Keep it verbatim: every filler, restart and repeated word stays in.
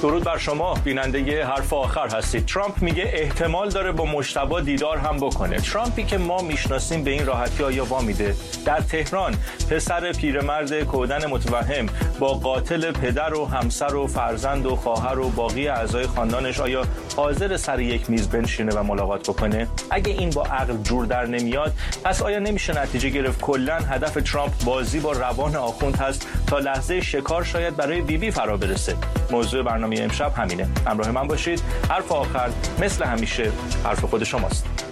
درود بر شما بیننده حرف آخر هستید. ترامپ میگه احتمال داره با مجتبی دیدار هم بکنه. ترامپی که ما میشناسیم به این راحتی آیا وامیده؟ در تهران پسر پیرمرد کودن متوهم با قاتل پدر و همسر و فرزند و خواهر و باقی اعضای خاندانش آیا حاضر سر یک میز بنشینه و ملاقات بکنه؟ اگه این با عقل جور در نمیاد، پس آیا نمیشه نتیجه گرفت کلاً هدف ترامپ بازی با روان آخوند هست تا لحظه شکار شاید برای بیبی بی فرا برسه؟ موضوع برنامه امشب همینه. همراه من باشید. حرف آخر مثل همیشه حرف خود شماست.